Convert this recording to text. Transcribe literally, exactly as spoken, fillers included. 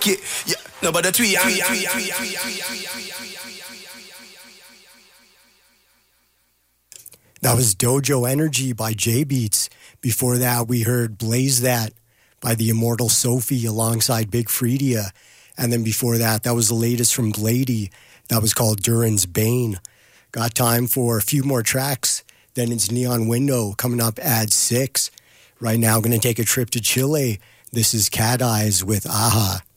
Yeah, yeah, no, but the twee, That was Dojo Energy by J-Beats. Before that, we heard Blaze That by the immortal Sophie alongside Big Freedia. And then before that, that was the latest from Blady. That was called Duran's Bane. Got time for a few more tracks. Then it's Neon Window coming up at six. Right now, going to take a trip to Chile. This is Cat Eyes with Aha.